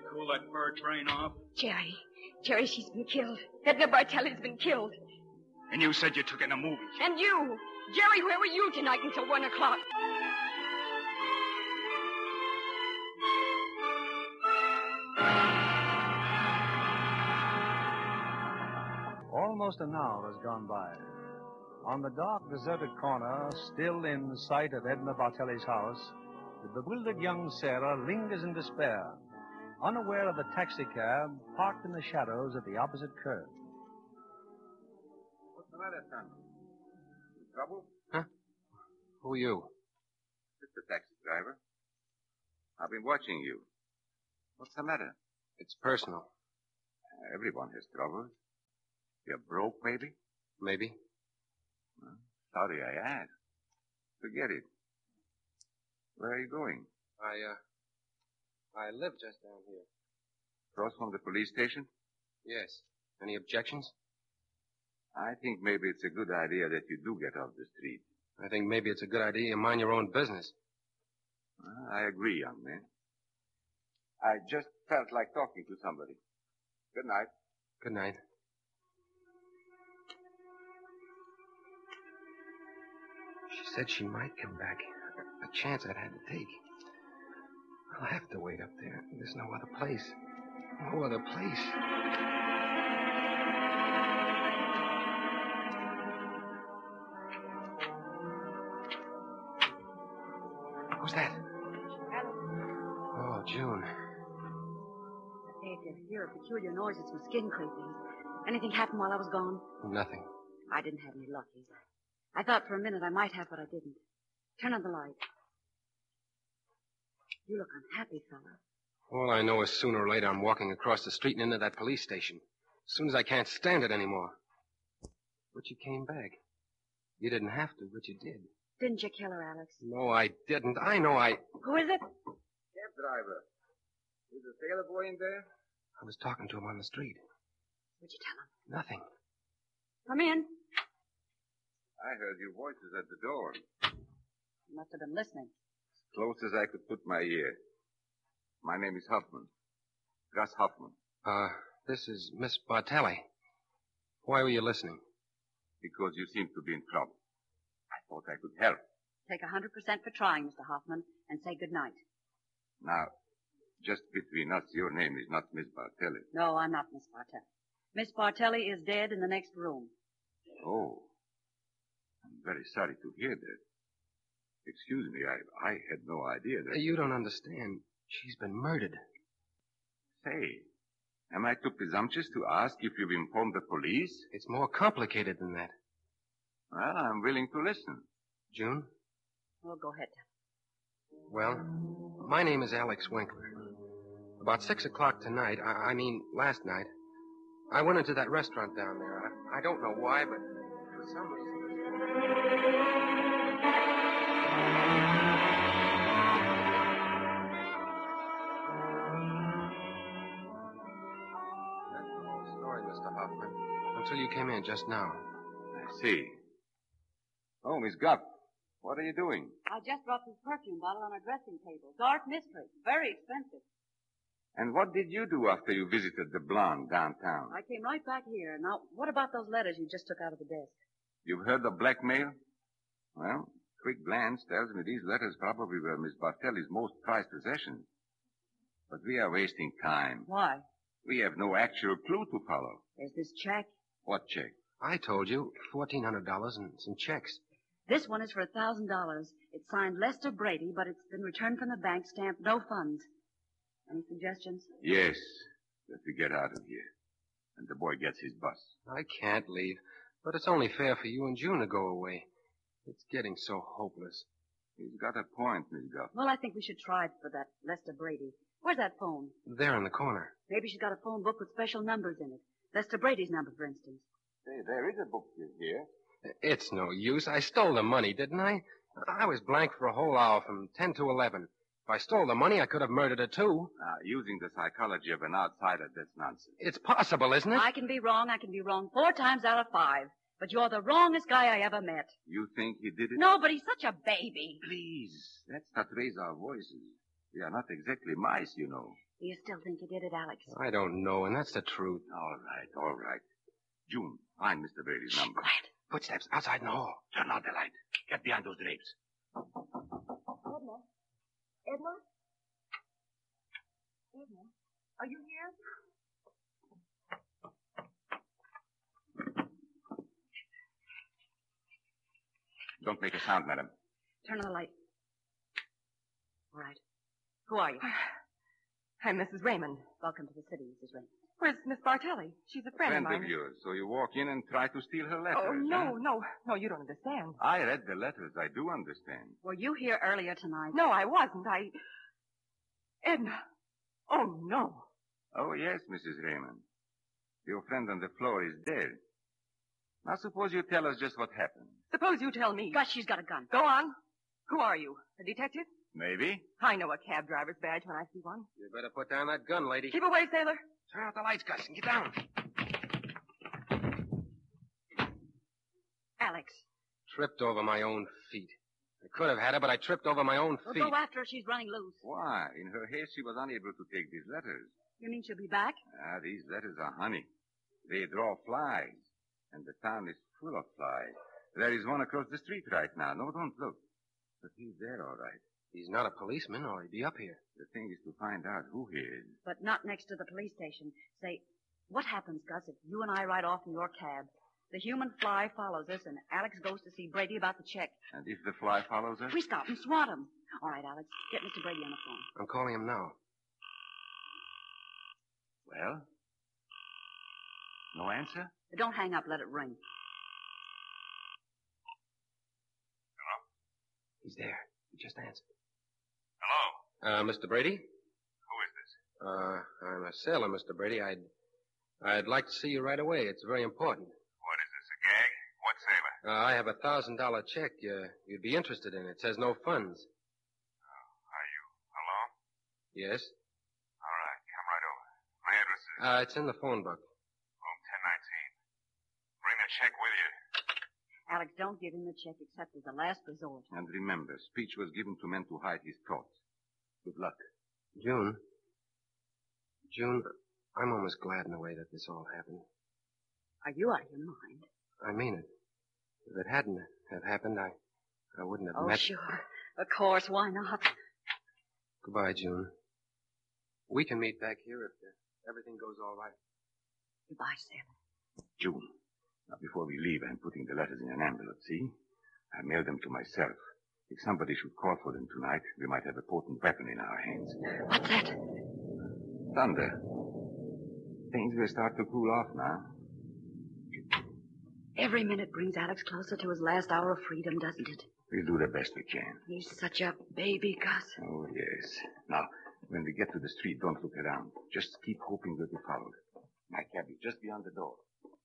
cool that fur train off? Jerry, she's been killed. Edna Bartelli's been killed. And you said you took it in the movies. And you. Jerry, where were you tonight until 1 o'clock? Almost an hour has gone by. On the dark, deserted corner, still in sight of Edna Bartelli's house, the bewildered young Sarah lingers in despair, unaware of the taxicab parked in the shadows at the opposite curb. What's the matter, son? In trouble? Huh? Who are you? It's the taxi driver. I've been watching you. What's the matter? It's personal. Everyone has troubles. You're broke, maybe? Maybe. Well, sorry I asked. Forget it. Where are you going? I live just down here. Across from the police station? Yes. Any objections? I think maybe it's a good idea that you do get off the street. I think maybe it's a good idea you mind your own business. Well, I agree, young man. I just felt like talking to somebody. Good night. Good night. She said she might come back. A chance I'd had to take. I'll have to wait up there. There's no other place. No other place. Who's that? Oh, June. Hey, if you hear a peculiar noise, it's my skin creeping. Anything happened while I was gone? Nothing. I didn't have any luck either. I thought for a minute I might have, but I didn't. Turn on the light. You look unhappy, fella. All I know is sooner or later I'm walking across the street and into that police station. As soon as I can't stand it anymore. But you came back. You didn't have to, but you did. Didn't you kill her, Alex? No, I didn't. I know I... Who is it? Cab driver. Is the sailor boy in there? I was talking to him on the street. What'd you tell him? Nothing. Come in. I heard your voices at the door. You must have been listening. As close as I could put my ear. My name is Huffman. Gus Huffman. This is Miss Bartelli. Why were you listening? Because you seem to be in trouble. I thought I could help. Take 100% for trying, Mr. Hoffman, and say good night. Now, just between us, your name is not Miss Bartelli. No, I'm not Miss Bartelli. Miss Bartelli is dead in the next room. Oh. I'm very sorry to hear that. Excuse me, I had no idea that... You don't understand. She's been murdered. Say, am I too presumptuous to ask if you've informed the police? It's more complicated than that. Well, I'm willing to listen. June? Well, go ahead. Well, my name is Alex Winkler. About 6 o'clock tonight, I mean last night, I went into that restaurant down there. I don't know why, but for some reason... That's the whole story, Mr. Hoffman. Until you came in just now. I see. Oh, Miss Guff, what are you doing? I just brought this perfume bottle on a dressing table. Dark mystery. Very expensive. And what did you do after you visited the blonde downtown? I came right back here. Now, what about those letters you just took out of the desk? You've heard of blackmail? Well, quick glance tells me these letters probably were Miss Bartelli's most prized possessions. But we are wasting time. Why? We have no actual clue to follow. There's this check. What check? I told you, $1,400 and some checks. This one is for $1,000. It's signed Lester Brady, but it's been returned from the bank, stamped no funds. Any suggestions? Yes, that we get out of here. And the boy gets his bus. I can't leave, but it's only fair for you and June to go away. It's getting so hopeless. He's got a point, Miss Guff. Well, I think we should try for that Lester Brady. Where's that phone? There in the corner. Maybe she's got a phone book with special numbers in it. Lester Brady's number, for instance. Say, there is a book here. It's no use. I stole the money, didn't I? I was blank for a whole hour from 10 to 11. If I stole the money, I could have murdered her, too. Using the psychology of an outsider, that's nonsense. It's possible, isn't it? I can be wrong. I can be wrong 4 times out of 5. But you're the wrongest guy I ever met. You think he did it? No, but he's such a baby. Please, let's not raise our voices. We are not exactly mice, you know. Do you still think you did it, Alex? I don't know, and that's the truth. All right. June, find Mr. Brady's number. Quiet. Footsteps outside in the hall. Turn out the light. Get behind those drapes. Edna? Edna? Edna? Are you here? Don't make a sound, madam. Turn on the light. All right. Who are you? I'm Mrs. Raymond. Welcome to the city, Mrs. Raymond. Where's Miss Bartelli? She's a friend, Friend of mine. of yours. So you walk in and try to steal her letters. Oh, no, huh? no, you don't understand. I read the letters. I do understand. Were you here earlier tonight? No, I wasn't. Edna. Oh, no. Oh, yes, Mrs. Raymond. Your friend on the floor is dead. Now, suppose you tell us just what happened. Suppose you tell me. Gus, she's got a gun. Go on. Who are you? A detective? Maybe. I know a cab driver's badge when I see one. You better put down that gun, lady. Keep away, sailor. Turn out the lights, Gus, and get down. Alex. Tripped over my own feet. I could have had her, but I tripped over my own We'll feet. go after her. She's running loose. Why? In her haste, she was unable to take these letters. You mean she'll be back? These letters are honey. They draw flies. And the town is full of flies. There is one across the street right now. No, don't look. But he's there, all right. He's not a policeman, or he'd be up here. The thing is to find out who he is. But not next to the police station. Say, what happens, Gus, if you and I ride off in your cab? The human fly follows us, and Alex goes to see Brady about the check. And if the fly follows us? We stop and swat him. All right, Alex, get Mr. Brady on the phone. I'm calling him now. Well? No answer? Don't hang up. Let it ring. He's there. He just answered. Hello? Mr. Brady? Who is this? I'm a sailor, Mr. Brady. I'd like to see you right away. It's very important. What is this, a gag? What sailor? I have $1,000 check. You'd be interested in it. It says no funds. Are you alone? Yes? All right, come right over. My address is It's in the phone book. room 1019. Bring the check with you. Alex, don't give him the check except as a last resort. And remember, speech was given to men to hide his thoughts. Good luck. June, I'm almost glad in a way that this all happened. Are you out of your mind? I mean it. If it hadn't have happened, I wouldn't have Oh, met... sure. Of course, why not? Goodbye, June. We can meet back here if everything goes all right. Goodbye, Sailor. June. Now, before we leave, I'm putting the letters in an envelope, see? I mailed them to myself. If somebody should call for them tonight, we might have a potent weapon in our hands. What's that? Thunder. Things will start to cool off now. Every minute brings Alex closer to his last hour of freedom, doesn't it? We'll do the best we can. He's such a baby, Gus. Oh, yes. Now, when we get to the street, don't look around. Just keep hoping we'll be followed. My cab is just beyond the door.